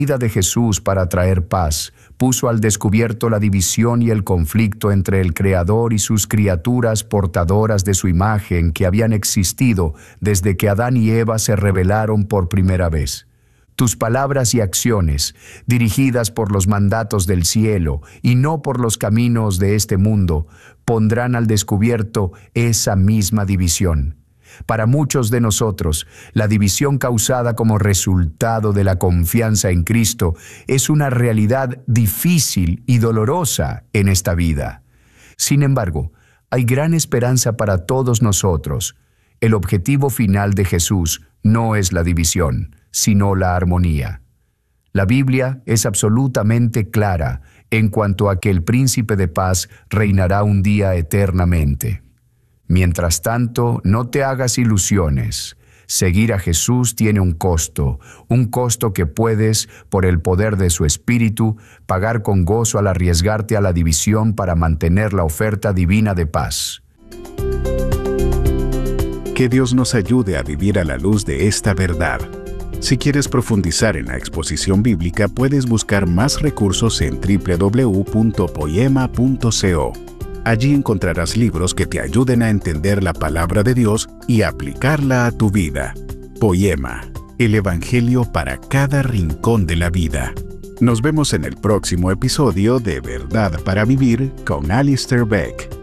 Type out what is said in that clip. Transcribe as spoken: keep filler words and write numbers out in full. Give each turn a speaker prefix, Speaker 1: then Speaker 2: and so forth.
Speaker 1: La vida de Jesús para traer paz puso al descubierto la división y el conflicto entre el Creador y sus criaturas portadoras de su imagen que habían existido desde que Adán y Eva se rebelaron por primera vez. Tus palabras y acciones, dirigidas por los mandatos del cielo y no por los caminos de este mundo, pondrán al descubierto esa misma división. Para muchos de nosotros, la división causada como resultado de la confianza en Cristo es una realidad difícil y dolorosa en esta vida. Sin embargo, hay gran esperanza para todos nosotros. El objetivo final de Jesús no es la división, sino la armonía. La Biblia es absolutamente clara en cuanto a que el Príncipe de Paz reinará un día eternamente. Mientras tanto, no te hagas ilusiones. Seguir a Jesús tiene un costo, un costo que puedes, por el poder de su Espíritu, pagar con gozo al arriesgarte a la división para mantener la oferta divina de paz.
Speaker 2: Que Dios nos ayude a vivir a la luz de esta verdad. Si quieres profundizar en la exposición bíblica, puedes buscar más recursos en doble u doble u doble u punto poema punto co. Allí encontrarás libros que te ayuden a entender la palabra de Dios y aplicarla a tu vida. Poema, el Evangelio para cada rincón de la vida. Nos vemos en el próximo episodio de Verdad para Vivir con Alistair Begg.